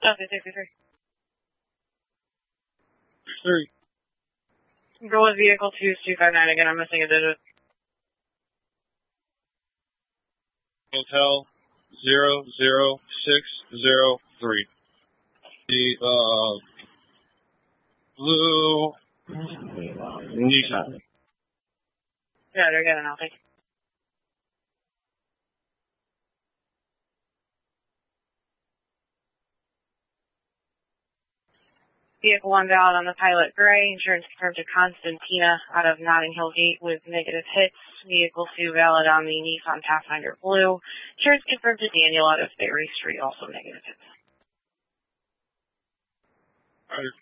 Okay, 63. 3. Go with vehicle 2259 again. I'm missing a digit. Hotel 00603. The blue Nissan. Yeah, they're getting out. Thank you. Vehicle 1 valid on the Pilot Gray. Insurance confirmed to Constantina out of Notting Hill Gate with negative hits. Vehicle 2 valid on the Nissan Pathfinder Blue. Insurance confirmed to Daniel out of Berry Street, also negative hits. Roger.